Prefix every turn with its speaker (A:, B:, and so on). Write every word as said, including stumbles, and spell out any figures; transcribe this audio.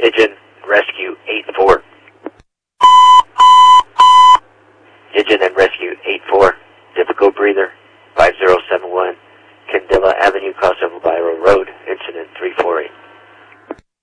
A: Pigeon Rescue eight four. Pigeon and Rescue eight four. Difficult breather five zero seven one. Candela Avenue.